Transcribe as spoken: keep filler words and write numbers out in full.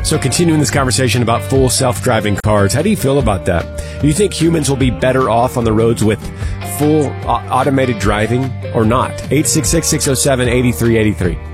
So continuing this conversation about full self-driving cars, how do you feel about that? Do you think humans will be better off on the roads with full uh, automated driving or not? eight six six, six oh seven, eight three eight three.